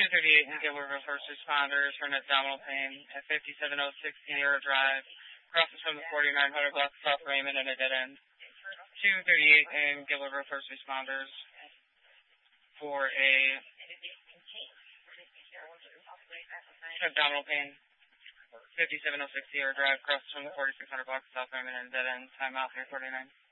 238 in Gilbert River first responders for an abdominal pain at 5706 Sierra Drive, crosses from the 4900 block of South Raymond and a dead end. 238 in Gilbert River first responders for a abdominal pain, 5706 Sierra Drive, crosses from the 4600 block of South Raymond and a dead end. Time out 349.